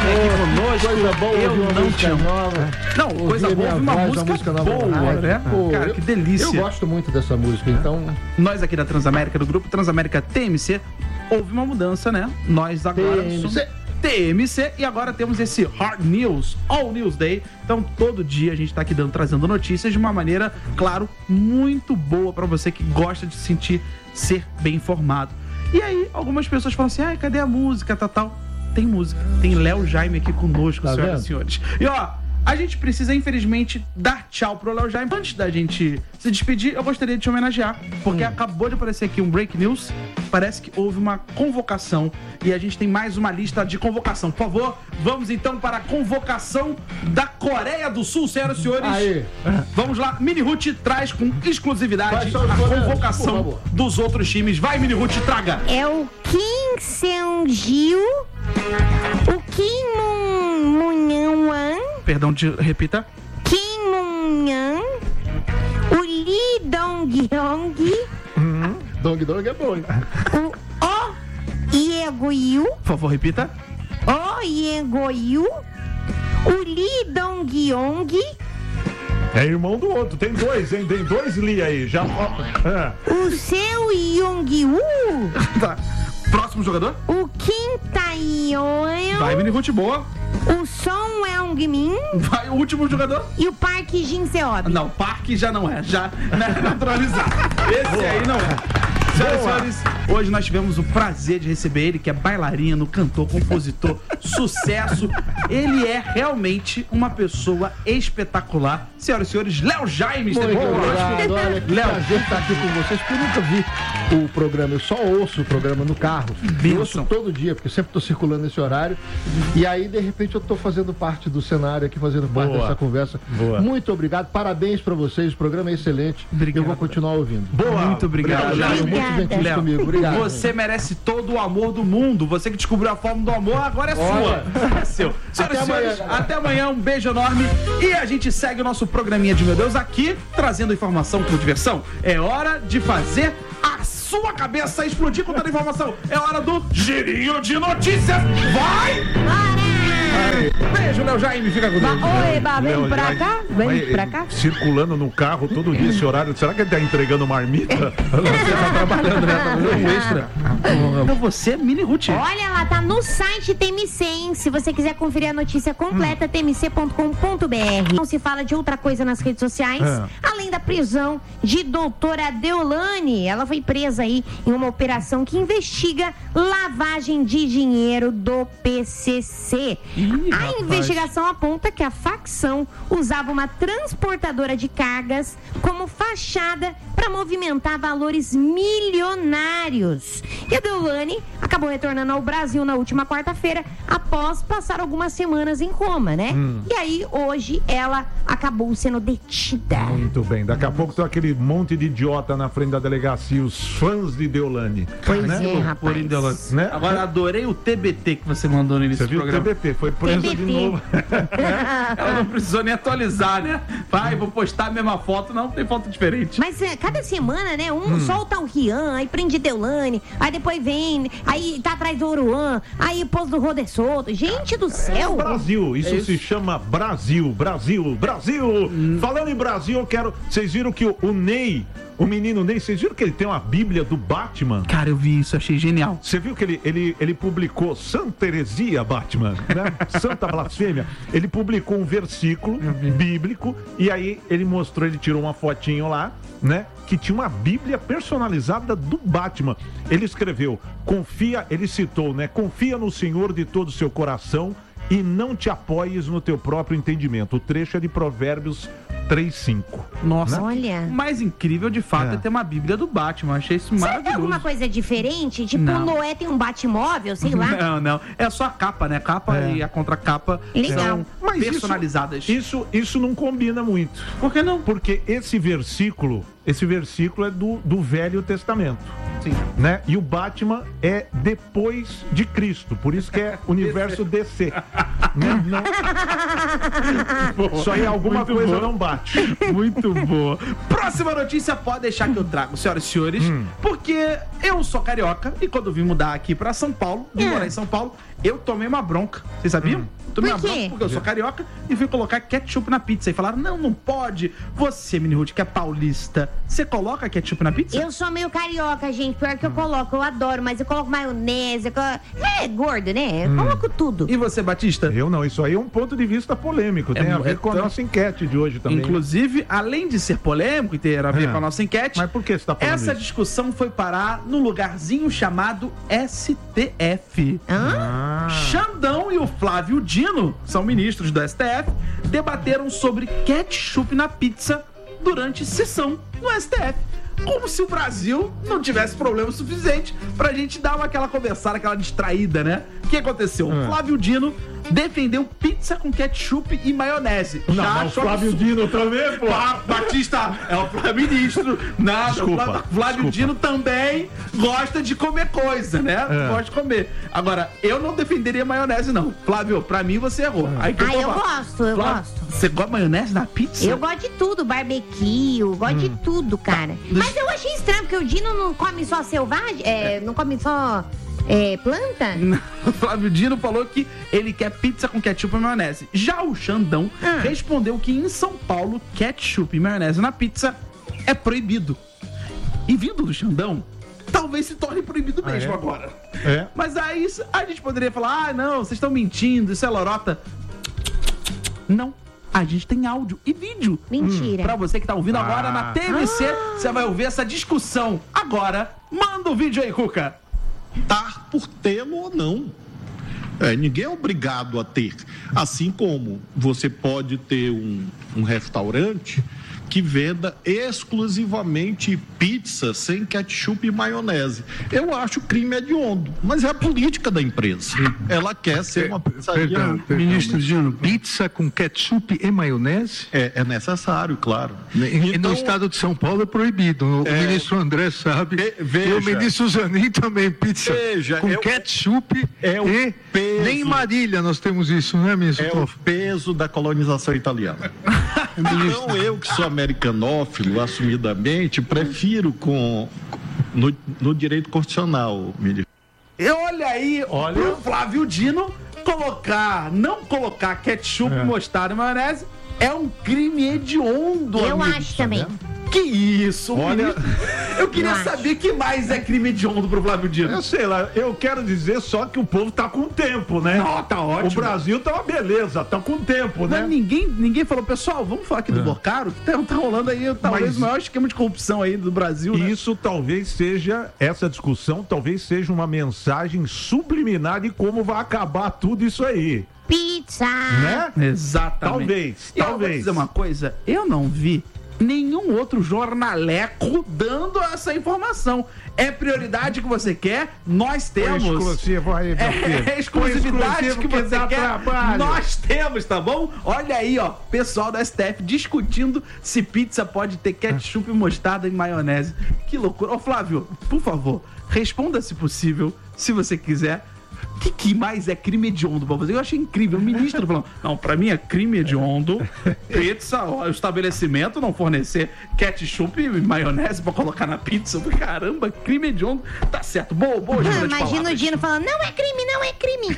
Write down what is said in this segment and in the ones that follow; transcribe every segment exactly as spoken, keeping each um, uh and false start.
aqui conosco. Coisa boa, eu ouvir uma não música tinha. nova. Não, Ouvir coisa a boa, minha ouvir uma voz, música, música nova boa, na rádio. né? Pô, Cara, eu- que delícia. Eu gosto muito dessa música, então... Nós aqui da Transamérica, do grupo Transamérica T M C, houve uma mudança, né? Nós agora T M C. somos T M C e agora temos esse Hard News, All News Day. Então, todo dia a gente tá aqui dando, trazendo notícias de uma maneira, claro, muito boa pra você que gosta de se sentir ser bem informado. E aí, algumas pessoas falam assim, ai, cadê a música, tal, tal? Tem música. Tem Léo Jaime aqui conosco, Tá senhoras vendo? e senhores. E ó, a gente precisa, infelizmente, dar tchau pro Léo Jaime. Antes da gente se despedir, eu gostaria de te homenagear, porque Hum. acabou de aparecer aqui um break news. Parece que houve uma convocação e a gente tem mais uma lista de convocação. Por favor, vamos então para a convocação da Coreia do Sul, senhoras e senhores. Aí. Vamos lá, Mini Ruth traz com exclusividade Vai, só os a coreanos, por convocação favor. dos outros times. Vai, Mini Ruth, traga! É o Kim Seung-gil, o Kim Moon-wan, Perdão, te repita. Kim Moon-yan, o Lee Dong-hyung, Dong Dong é bom, hein? o Oh Ye-go-yu, Por favor, repita. Oh Ye-go-yu, o Lee Dong-yong, É irmão do outro, tem dois, hein? Tem dois Lee aí, já... É. o Seo Yong-woo, Tá. Próximo jogador. o Kim Tae-yeon, Vai, Mini Ruth, boa. o Son Eung-min Vai, o último jogador. e o Park Jin-seop. Não, Parque já não é, já é naturalizado. Esse aí não é. Senhoras e senhores, hoje nós tivemos o prazer de receber ele, que é bailarino, cantor, compositor, sucesso. Ele é realmente uma pessoa espetacular. Senhoras e senhores, Léo Jaime esteve Muito conosco. obrigado, olha, que Léo. prazer estar aqui com vocês, porque eu nunca vi o programa, eu só ouço o programa no carro. bênção. Eu ouço todo dia, porque eu sempre estou circulando nesse horário. E aí, de repente, eu estou fazendo parte do cenário aqui, fazendo parte Boa. dessa conversa. Boa. Muito obrigado, parabéns para vocês, o programa é excelente. Obrigado. Eu vou continuar ouvindo. Boa. Muito obrigado, Obrigado, Léo. muito gentil Léo, comigo, obrigado. Você merece todo o amor do mundo. Você que descobriu a forma do amor, agora é Olha. sua. É seu. Senhoras Até e senhores, amanhã. até amanhã. Um beijo enorme. E a gente segue o nosso programinha de Meu Deus aqui, trazendo informação com diversão. É hora de fazer a sua cabeça explodir com toda a informação. É hora do Girinho de Notícias. Vai! Beijo, Léo Jaime. Fica com Deus. Oi, Eba, vem Léo, pra já- cá, vem Mas, pra eh, cá. Circulando no carro todo dia esse horário. Será que ele tá entregando marmita? Você tá trabalhando, né? Tá fazendo um extra. Pra você, Mini Ruth. Olha, ela tá no site T M C, hein? Se você quiser conferir a notícia completa, t m c ponto com ponto b r. Não se fala de outra coisa nas redes sociais, É. além da prisão de doutora Deolane. Ela foi presa aí em uma operação que investiga lavagem de dinheiro do P C C. Ih, a rapaz. investigação aponta que a facção usava uma transportadora de cargas como fachada para movimentar valores milionários. E a Deolane acabou retornando ao Brasil na última quarta-feira após passar algumas semanas em coma, né? E aí, hoje, ela acabou sendo detida. Muito bem. Daqui a pouco tem aquele monte de idiota na frente da delegacia, os fãs de Deolane. Pois né? é, Loucura, rapaz. hein, Deolane? Né? Agora, adorei o T B T que você mandou no início Você do viu o programa. T B T? Foi preso T B T. de novo. Ela não precisou nem atualizar, né? Vai, vou postar a mesma foto. Não, tem foto diferente. Mas é, cada semana, né? Um solta o Rian, aí prende Deolane, aí depois vem, aí tá atrás do Oruan, aí pôs do Roder Solto. Gente do céu! Brasil, isso, É isso. se chama Brasil, Brasil, Brasil. Falando em Brasil, eu quero. Vocês viram que o, o Ney, o menino Ney, vocês viram que ele tem uma Bíblia do Batman? Cara, eu vi isso, achei genial. Você viu que ele, ele, ele publicou Santa Heresia, Batman, né? Santa Blasfêmia. Ele publicou um versículo bíblico e aí ele mostrou, ele tirou uma fotinho lá, né? Que tinha uma Bíblia personalizada do Batman. Ele escreveu, confia, ele citou, né? Confia no Senhor de todo o seu coração e não te apoies no teu próprio entendimento. O trecho é de Provérbios três, cinco. Nossa, Olha. o mais incrível de fato é, É. ter uma Bíblia do Batman. Achei isso Será que tem maravilhoso. alguma coisa diferente? Tipo, Não. o Noé tem um Batmóvel, sei lá. Não, não. É só a capa, né? A capa É. e a contracapa Legal. são Mas isso- personalizadas. Isso, isso não combina muito. Por que não? Porque esse versículo, esse versículo é do, do Velho Testamento, Sim. né? E o Batman é depois de Cristo, por isso que é universo D C. Né? Não. Isso aí alguma Muito coisa bom. não bate. Muito boa. Próxima notícia, pode deixar que eu trago, senhoras e senhores, Hum. porque eu sou carioca e quando vim mudar aqui pra São Paulo, vim É. morar em São Paulo, eu tomei uma bronca. Vocês sabiam? Tomei Por uma quê? bronca porque eu sou carioca e fui colocar ketchup na pizza. E falaram, não, não pode. Você, Mini Ruth, que é paulista, você coloca ketchup na pizza? Eu sou meio carioca, gente. Pior que eu coloco, eu adoro, mas eu coloco maionese. Eu colo... É gordo, né? Eu coloco tudo. E você, Batista? Eu não, isso aí é um ponto de vista polêmico. Tem É, a ver é com a tão- nossa enquete de hoje também. Inclusive, além de ser polêmico e ter a ver É. com a nossa enquete, Mas por que você tá falando essa isso? discussão foi parar num lugarzinho chamado S T F. Hã? Ah, Xandão e o Flávio Dino, são ministros do S T F, debateram sobre ketchup na pizza durante sessão no S T F. Como se o Brasil não tivesse problema suficiente pra gente dar uma, aquela conversada, aquela distraída, né? O que aconteceu? O É. Flávio Dino defendeu pizza com ketchup e maionese. não, Já mas o achou Flávio absurdo. Dino também, pô. Ah, Batista é o Flávio ministro. Nada, Desculpa, o Flávio, Flávio desculpa. Dino também gosta de comer coisa, né? É. Gosta de comer. Agora, eu não defenderia maionese, não. Flávio, pra mim você errou. Aí que Ah, eu vou falar. gosto, eu Flávio, gosto. Você gosta de maionese na pizza? Eu gosto de tudo, barbecue, eu gosto de tudo, cara. Mas eu achei estranho, porque o Dino não come só selvagem, é, não come só é, planta. O Flávio Dino falou que ele quer pizza com ketchup e maionese. Já o Xandão Ah. respondeu que em São Paulo, ketchup e maionese na pizza é proibido. E vindo do Xandão, talvez se torne proibido Ah, mesmo é? agora. É. Mas aí a gente poderia falar, ah, não, vocês estão mentindo, isso é lorota. Não. A gente tem áudio e vídeo. Mentira. Pra você que tá ouvindo agora Ah. na T V C, você vai ouvir essa discussão. Agora, manda o vídeo aí, Cuca. Optar por tê-lo ou não. É, ninguém é obrigado a ter. Assim como você pode ter um, um restaurante que venda exclusivamente pizza sem ketchup e maionese. Eu acho crime hediondo, mas é a política da empresa. Ela quer ser uma pizzaria. Perdão, perdão, Ministro Dino, pizza com ketchup e maionese? É, é necessário, claro. E Então, no estado de São Paulo é proibido. O É. ministro André sabe. Ve- veja. E o ministro Zanin também, pizza Veja, com é o- ketchup é o e... peso. Nem em Marília nós temos isso, né, ministro? é o Toffoli? peso da colonização italiana. Então, eu que sou americanófilo, assumidamente, prefiro com no, no direito constitucional, ministro. E olha aí, Olha. pro Flávio Dino colocar, não colocar ketchup, É. mostarda e maionese é um crime hediondo, Eu amigo. acho também. Que isso, Olha- menino? Eu queria Eu acho. saber que mais é crime hediondo pro Flávio Dino. Eu sei lá, eu quero dizer só que o povo tá com tempo, né? Não, tá ótimo. O Brasil tá uma beleza, tá com tempo, né? Mas ninguém, ninguém falou, pessoal, vamos falar aqui do Bocaro, que tá, tá rolando aí talvez Mas- o maior esquema de corrupção aí do Brasil, né? Isso talvez seja, essa discussão talvez seja uma mensagem subliminar de como vai acabar tudo isso aí, Pizza. né? Exatamente. Talvez, E eu vou talvez. dizer uma coisa, eu não vi nenhum outro jornaleco dando essa informação. É prioridade que você quer, nós temos. Exclusivo aí, meu filho. É exclusividade Exclusivo que que você dá quer, trabalho. nós temos, tá bom? Olha aí, ó, pessoal do S T F discutindo se pizza pode ter ketchup, mostarda e maionese. Que loucura. Ô, Flávio, por favor, responda se possível, se você quiser. O que, que mais é crime hediondo pra você? Eu achei incrível. O ministro falando, não, pra mim é crime hediondo pizza, ó, o estabelecimento não fornecer ketchup e maionese pra colocar na pizza. Eu falei, caramba, crime hediondo. Tá certo. Boa, boa, Ah, jogada de imagina o palavras. Dino falando, não é crime, não é crime.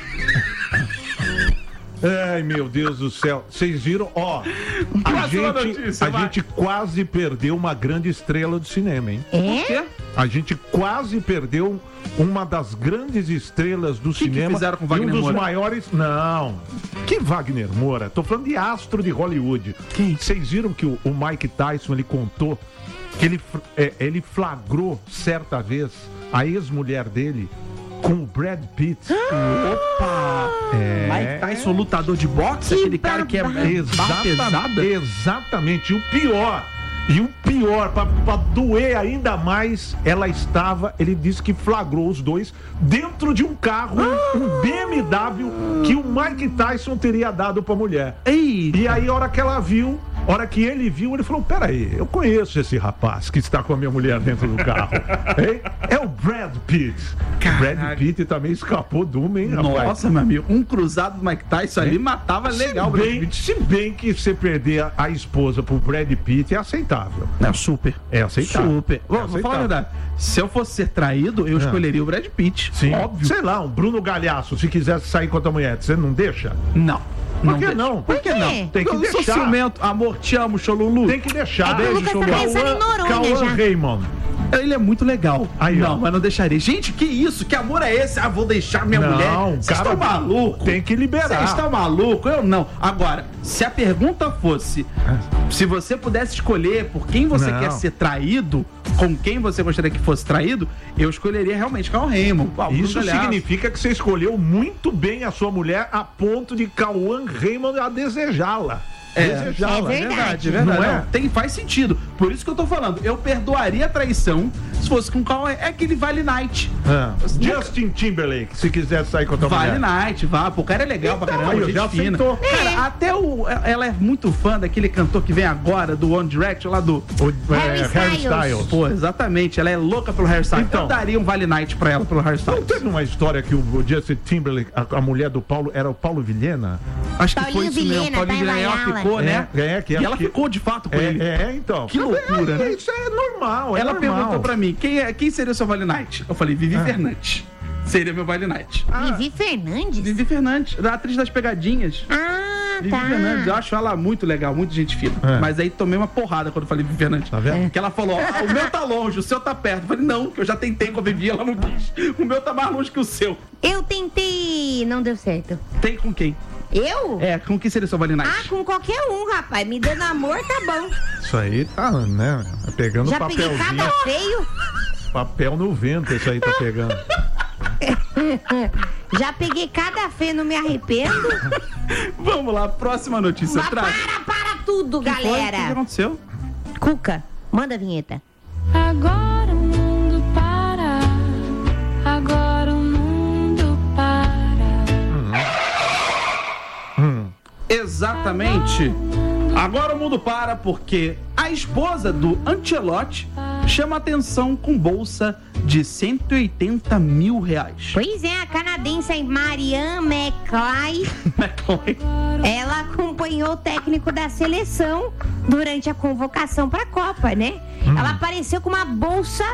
Ai, meu Deus do céu. Vocês viram? Ó, a Próxima gente, notícia, a vai. gente quase perdeu uma grande estrela do cinema, hein? Por É? quê? A gente quase perdeu uma das grandes estrelas do que cinema. fizeram com e Wagner um dos Moura? maiores. Não. Que Wagner Moura? Tô falando de astro de Hollywood. Quem? Vocês viram que o, o Mike Tyson ele contou que ele, fr- é, ele flagrou certa vez a ex-mulher dele com o Brad Pitt. Opa! É. Mike Tyson, lutador de boxe, Que aquele cara que é babado. é barra pesada. Exatamente. E o pior, e o pior, pra, pra doer ainda mais, ela estava, ele disse que flagrou os dois dentro de um carro, um B M W, que o Mike Tyson teria dado pra mulher. Ei, E aí, a hora que ela viu, A hora que ele viu, ele falou, peraí, eu conheço esse rapaz que está com a minha mulher dentro do carro. Hein? É o Brad Pitt. O Brad Pitt também escapou do uma, hein, rapaz? Nossa, meu amigo, um cruzado do Mike Tyson ali matava legal. Se bem, se bem que você perder a, a esposa pro Brad Pitt é aceitável. Não, super. É aceitável. Super. É Vou, vou aceitável. falar a verdade. Se eu fosse ser traído, eu É. escolheria o Brad Pitt. Sim. Óbvio. Sei lá, um Bruno Galhaço, se quisesse sair com a tua mulher, você não deixa? Não. Por que deixa. não? Por que não? Tem que eu sou deixar. ciumento. Amor, te amo, Cholulu. Tem que deixar. É que o Lucas tá pensando em Noronha Cauã já. Raymond. Ele é muito legal. Aí, não, ó. mas não deixaria. Gente, que isso? Que amor é esse? Ah, vou deixar minha Não, mulher. Vocês cara, estão malucos? tem que liberar. Vocês estão malucos? Eu não. Agora, se a pergunta fosse se você pudesse escolher por quem você Não. quer ser traído, com quem você gostaria que fosse traído, eu escolheria realmente Cauã Raymond. Ah, o Bruno Isso Galhaço. significa que você escolheu muito bem a sua mulher a ponto de Cauã Raymond a desejá-la. É, Desejá-la. é é verdade, verdade. é verdade. Não é? Não, tem, faz sentido. Por isso que eu tô falando. Eu perdoaria a traição se fosse com o Cauã. É aquele Vale Night. Ah, Justin Timberlake, se quiser sair com a tua Vale mulher. Night, vá. Pô, o cara é legal Então, pra caramba, aí, gente já fina. aceitou. Cara, até o... Ela é muito fã daquele cantor que vem agora, do One Direction, lá do... O, é, Harry Harry Styles. Styles. Pô, exatamente. Ela é louca pelo Harry Styles. Então. Eu daria um Vale Night pra ela, pelo Harry Não Styles. teve uma história que o, o Justin Timberlake, a, a mulher do Paulo, era o Paulo Vilhena? Acho que Paulinho foi isso mesmo. Vilhena, Paulinho tá em Vilhena, ela Layala. ficou, né? É, é, que e acho ela que- ficou de fato com É, ele. é, então. Que loucura, né? Isso é normal, é Ela normal. perguntou pra mim, quem, é, quem seria o seu Vale Night? Eu falei, Vivi Fernandes. Seria meu Vale Night. Vivi Fernandes? Vivi Fernandes, da atriz das pegadinhas. Ah, Vivi tá. Fernandes, eu acho ela muito legal, muito gente fina. É. Mas aí tomei uma porrada quando eu falei Vivi Fernandes. Tá vendo? Que ela falou, ah, o meu tá longe, o seu tá perto. Eu falei, não, que eu já tentei com a Vivi, ela não quis. O meu tá mais longe que o seu. Eu tentei, não deu certo. Tem com quem? Eu? É, com quem seria o seu Vale Night? Ah, com qualquer um, rapaz. Me dando amor, tá bom. Isso aí tá, né? Tá pegando Já peguei papelzinho. cada feio. Papel no vento, isso aí tá pegando. Já peguei cada feio, não me arrependo. Vamos lá, próxima notícia. Mas Traz. para, para tudo, Foi? O que que galera. aconteceu? Cuca, manda a vinheta. Agora o mundo para, agora o mundo para. Exatamente. Agora o mundo para porque a esposa do Ancelotti chama atenção com bolsa de cento e oitenta mil reais. Pois é, a canadense Marianne McClay, ela acompanhou o técnico da seleção durante a convocação para a Copa, né? Ela apareceu com uma bolsa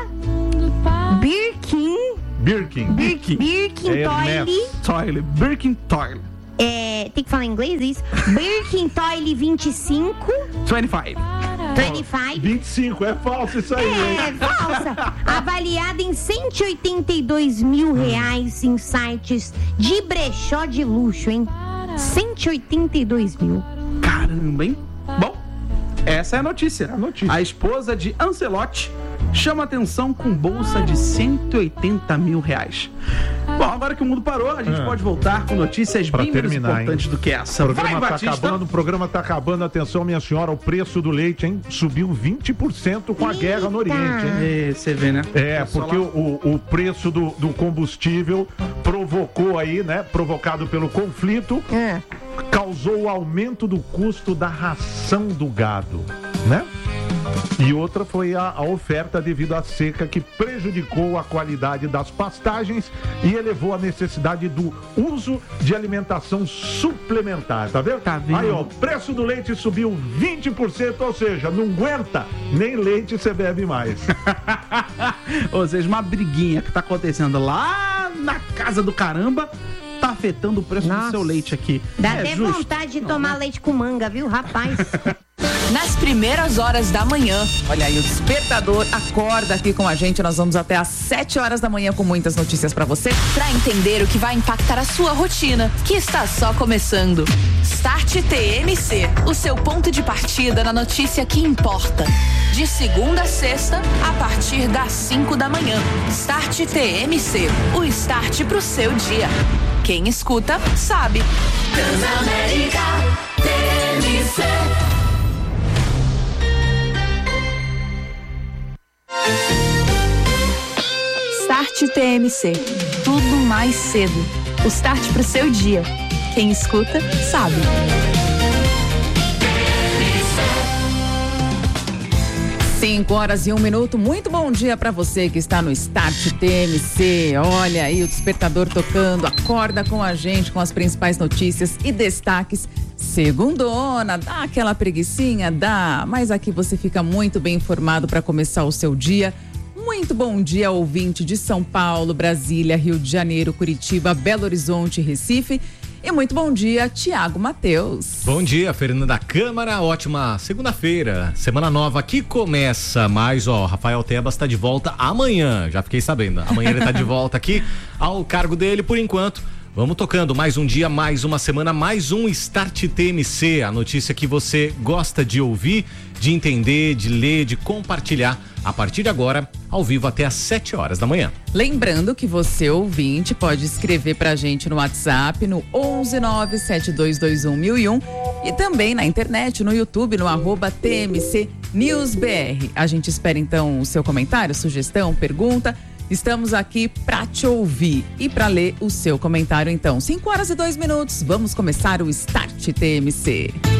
Birkin, Birkin. Birkin. Birkin É Toile, Hermès. Toilet, Birkin Toilet. é, tem que falar em inglês isso? Birkin Toile vinte e cinco, vinte e cinco. vinte e cinco. vinte e cinco, é falso isso aí, hein? É, falsa. Avaliada em cento e oitenta e dois mil reais em sites de brechó de luxo, hein? cento e oitenta e dois mil. Caramba, hein? Bom, essa é a notícia. a notícia. A esposa de Ancelotti chama atenção com bolsa de cento e oitenta mil reais. Bom, agora que o mundo parou, a gente É. pode voltar com notícias Pra bem menos terminar, importantes hein? do que essa. O programa Vai, tá Batista. acabando, o programa tá acabando. Atenção, minha senhora, o preço do leite, hein? Subiu vinte por cento com a Eita. guerra no Oriente, hein? É, você vê, né? É, Só porque lá- o, o preço do, do combustível provocou aí, né? Provocado pelo conflito, Ah, causou o aumento do custo da ração do gado, né? E outra foi a, a oferta devido à seca que prejudicou a qualidade das pastagens e elevou a necessidade do uso de alimentação suplementar, tá vendo? Tá vendo? Aí, ó, o preço do leite subiu vinte por cento, ou seja, não aguenta, nem leite você bebe mais. Ou seja, uma briguinha que tá acontecendo lá na casa do caramba tá afetando o preço do Nossa. seu leite aqui. dá É até justo? vontade de tomar leite com manga, viu, rapaz? Nas primeiras horas da manhã. Olha aí, o Despertador acorda aqui com a gente. Nós vamos até às sete horas da manhã com muitas notícias pra você, pra entender o que vai impactar a sua rotina, que está só começando. Start T M C, o seu ponto de partida na notícia que importa. De segunda a sexta, a partir das cinco da manhã. Start T M C, o start pro seu dia. Quem escuta, sabe. Transamérica T M C. Start T M C. Tudo mais cedo. O start pro seu dia. Quem escuta, sabe. cinco horas e um minuto. Muito bom dia para você que está no Start T M C. Olha aí o despertador tocando. Acorda com a gente com as principais notícias e destaques. Segundona, dá aquela preguicinha? Dá, mas aqui você fica muito bem informado para começar o seu dia. Muito bom dia, ouvinte de São Paulo, Brasília, Rio de Janeiro, Curitiba, Belo Horizonte, Recife. E muito bom dia, Tiago Matheus. Bom dia, Fernanda da Câmara. Ótima segunda-feira, semana nova que começa. Mas, ó, Rafael Tebas está de volta amanhã. Já fiquei sabendo. Amanhã ele está de volta aqui ao cargo dele por enquanto. Vamos tocando mais um dia, mais uma semana, mais um Start T M C. A notícia que você gosta de ouvir, de entender, de ler, de compartilhar. A partir de agora, ao vivo até às sete horas da manhã. Lembrando que você, ouvinte, pode escrever pra gente no WhatsApp no onze nove sete dois dois um mil e um e também na internet, no YouTube, no arroba T M C News B R. A gente espera então o seu comentário, sugestão, pergunta. Estamos aqui pra te ouvir e pra ler o seu comentário então. cinco horas e dois minutos, vamos começar o Start T M C.